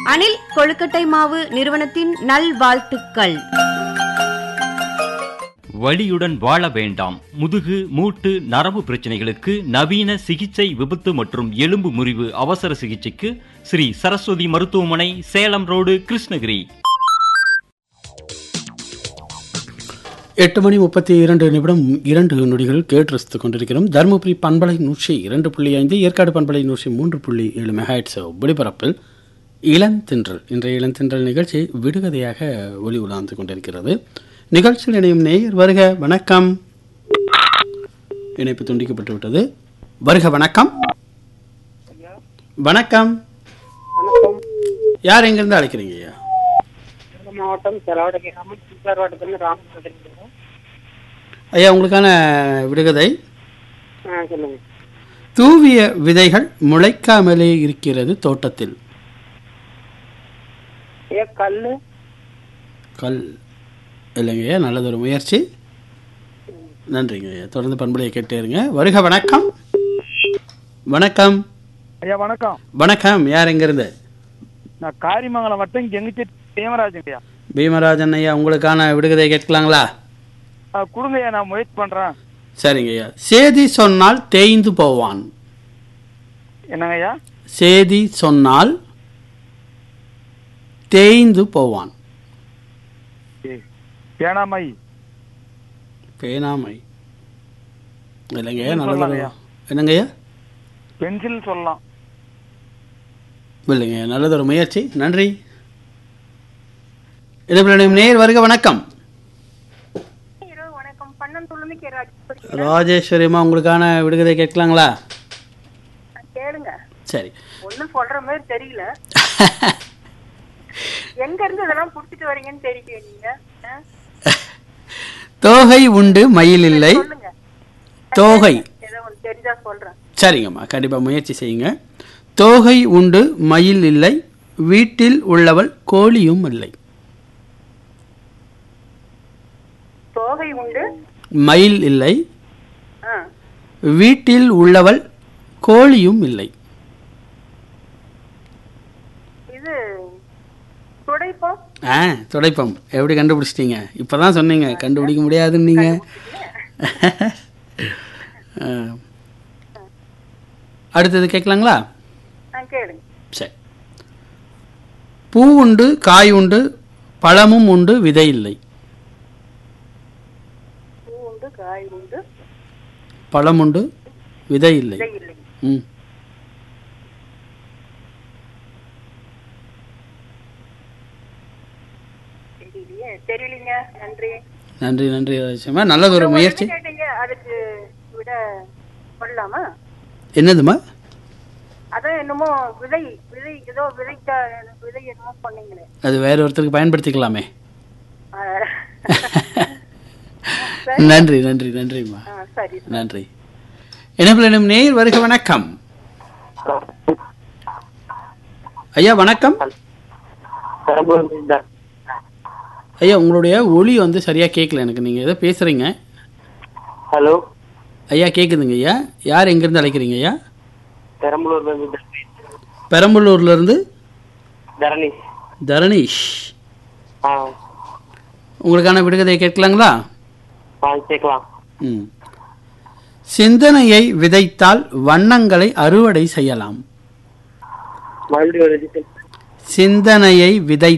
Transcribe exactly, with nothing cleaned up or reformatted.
அணில் கொழுக்கட்டை மாவு நிறுவனத்தின் நல்வாழ்த்துக்கள். வலியுடன் வாழ வேண்டாம். முதுகு, மூட்டு, நரம்பு பிரச்சனைகளுக்கு நவீன சிகிச்சை, விபத்து மற்றும் எலும்பு முறிவு அவசர சிகிச்சைக்கு ஸ்ரீ சரஸ்வதி மருத்துவமனை, சேலம் ரோடு, கிருஷ்ணகிரி. எட்டு மணி முப்பத்தி இரண்டு நிமிடம் இரண்டு நொடிகள் கேட்டு ரசித்துக் கொண்டிருக்கிறோம். தருமபுரி பண்பலை நூற்றி இரண்டு புள்ளி ஐந்து, ஏற்காடு பண்பலை நூற்றி மூன்று புள்ளி ஏழு மெகாஹெட்ஸ் ஒளிபரப்பில் இளந்தின்றல், இன்றைய இளந்தின்றல் நிகழ்ச்சி விடுகதையாக ஒளி உலாந்து கொண்டிருக்கிறது. நிகழ்ச்சியில் இணையும் நேயர் வருக. வணக்கம். இணைப்பு துண்டிக்கப்பட்டு விட்டது. வருக. வணக்கம். வணக்கம். யார் எங்கிருந்து அழைக்கிறீங்க ஐயா? மாவட்டம் ஐயா, உங்களுக்கான விடுகதை. சொல்லுங்க. தூவிய விதைகள் முளைக்காமலே இருக்கிறது தோட்டத்தில். கல்லு. கல் இல்லைங்கய்யா, நல்லதொரு முயற்சி. நன்றிங்க ஐயா. தொடர்ந்து பண்புலையை கேட்டே இருங்க. வருக. வணக்கம். வணக்கம் ஐயா. வணக்கம். வணக்கம். யார் எங்கிருந்து? நான் காரிமங்கலம் வட்டம் கெங்குச்செட்டி பீமராஜன் ஐயா. பீமராஜன் ஐயா, உங்களுக்கான விடுகதை கேட்கலாங்களா? கொடுங்க ஐயா, நான் முயற்சி பண்றேன். சரிங்க ஐயா. சேதி சொன்னால் தேய்ந்து போவான். என்னங்க ஐயா? சேதி சொன்னால் தேய்ந்து போவான். பேனாமை. பேனாமை இல்லைங்க. நல்லது. என்னங்கய்யா? பென்சில் சொல்லலாம். இல்லைங்க, நல்லதொரு முயற்சி. நன்றி. நேர் வருக. வணக்கம். ராஜேஸ்வரிமா, உங்களுக்கான விடுகதை கேட்கலாங்களா? கேளுங்க. சரி. ஒன்னும் சொல்ற மாதிரி தெரியல. எங்க இருந்து இதெல்லாம் புடிச்சிட்டு வரீங்கன்னு தெரியல. நீங்க தோகை உண்டு மயில் இல்லை. தோகை தெரிஞ்சா சொல்றேன். சரிங்கம்மா, கண்டிப்பா முயற்சி செய்யுங்க. தோகை உண்டு மயில் இல்லை, வீட்டில் உள்ளவள் கோழியும் இல்லை. தோகை உண்டு மயில் இல்லை, வீட்டில் உள்ளவள் கோழியும் இல்லை. இது துடைப்பம். ஆ, துடைப்பம். எப்படி கண்டுபிடிச்சிட்டீங்க? இப்பதான் சொன்னீங்க கண்டுபிடிக்க முடியாதுன்னு. நீங்க அடுத்தது கேட்கலாங்களா? சரி. பூ உண்டு, காய் உண்டு, பழமும் உண்டு, விதை இல்லை. பூ உண்டு, காய் உண்டு, பழம் உண்டு, விதை இல்லை. ம் தெரியலீங்க. நன்றி. நன்றி நன்றி. நல்லது ஒரு முயற்சி. அதுக்கு விட சொல்லலாமா? என்னதுமா? அதான் என்னமோ விதை விதை ஏதோ விதைத்த விதை என்னமோ சொன்னீங்களே, அது வேற ஒருத்தருக்கு பயன்படுத்திக்கலாமே. நன்றி நன்றி நன்றிம்மா. சரி, நன்றி. என்ன நேயர் வருக. வணக்கம் ஐயா. வணக்கம் ஐயா. உங்களுடைய ஒலி வந்து சரியா கேட்கல எனக்கு. நீங்க ஏதோ பேசுறீங்க. ஹலோ ஐயா, கேக்குதுங்க ஐயா. யார் எங்கிருந்து அழைக்கிறீங்க ஐயா? பெரம்பலூர்ல இருந்து. பெரம்பலூர்ல இருந்து தரணீஷ். தரணீஷ், உங்களுக்கான விடுகதையை கேட்கலாங்களா? கேட்கலாம். ம் சிந்தனையை விதைத்தால் வண்ணங்களை அறுவடை செய்யலாம். மறுபடியும் சிந்தனையை விதை